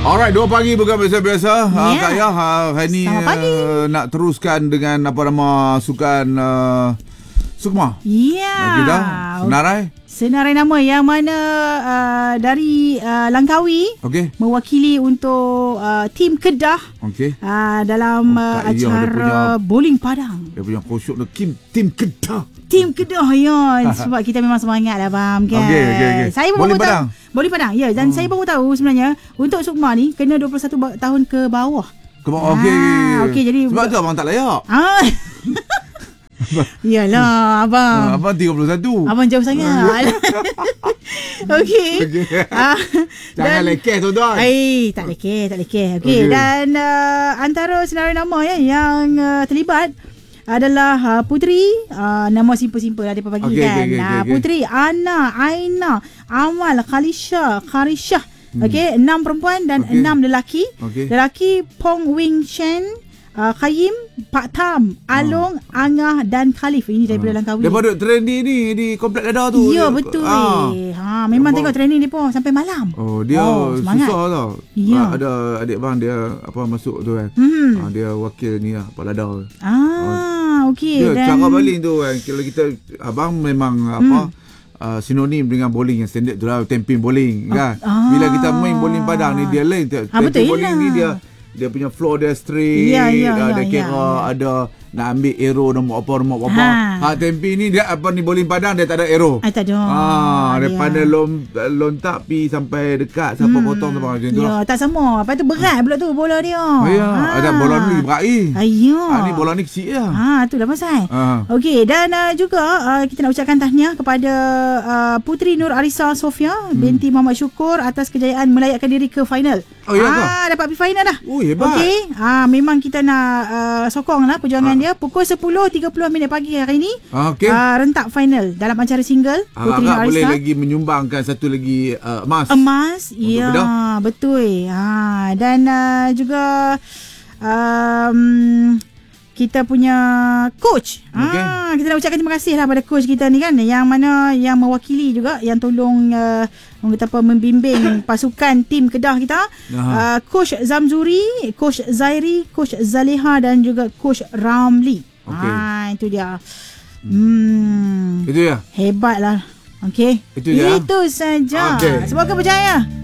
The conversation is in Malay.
Alright, 2 pagi bukan biasa-biasa. Kak Yah, hari ni nak teruskan dengan apa nama sukan Sukma. Ya. Kita senarai. Senarai nama yang mana dari Langkawi mewakili untuk tim Kedah dalam acara bowling Padang. Dia punya kosok tim Kedah. Tim Kedah ya. Sebab kita memang semangat lah bang kan. Okay. Saya pun baru tahu. Bowling Padang ya. Dan saya baru tahu sebenarnya untuk Sukma ni kena 21 tahun ke bawah. Okey, jadi sebab tu abang tak layak. Yalah abang. Abang 31. Abang jauh sangat. Okey. Jangan lekeh tuan-tuan. Tak lekeh. Okey. Dan antara senarai nama yang terlibat adalah Puteri, nama simple-simple lah dia bagi kan. Puteri, Ana, Aina, Amal, Kharishah. Okey, 6 perempuan dan 6 lelaki. Lelaki Pong Wing Chen, Khayyim, Pak Tam, Along, Angah dan Khalif. Ini daripada Langkawi. Dia baru training ni di komplek Dada tu. Ya betul. Memang tengok training dia pun sampai malam. Dia susah tau. Ya. Ada adik bang dia masuk tu kan. Dia wakil ni lah Pak Dada. Okey. Dia cara bowling tu kan. Kalau kita abang memang sinonim dengan bowling yang standard tu lah, tamping bowling kan. Bila kita main bowling Padang ni dia lain. Tamping bowling ni dia punya floor dia straight. Ada kira ada nak ambil arrow nombor apa. Tamping ni dia ni bowling Padang dia tak ada arrow. Tak ada. Daripada lontak pi sampai dekat sampai potong tu macam tu. Ya, tak sama. Lepas tu berat pula tu bola dia. Ada bola ni berat ni bola ni kecil lah. Tu dah pasal. Okey, dan juga kita nak ucapkan tahniah kepada Puteri Nur Arisa Sofia binti Muhammad Syukur atas kejayaan melayakkan diri ke final. Dapat pergi final dah. Hebat. Okey, memang kita nak sokong lah perjuangan dia. Pukul 10.30 pagi hari ni rentak final dalam acara single Puteri Nur Arisa. Boleh lagi menyumbangkan satu lagi emas. Ya, betul. Dan juga kita punya coach. Kita nak ucapkan terima kasih lah pada coach kita ni kan, yang mana yang mewakili juga, yang tolong membimbing pasukan tim Kedah kita. Coach Zamzuri, Coach Zairi, Coach Zaleha dan juga Coach Ramli. Itu dia. Itu ya. Hebat lah. Okey. Itu saja. Semoga berjaya.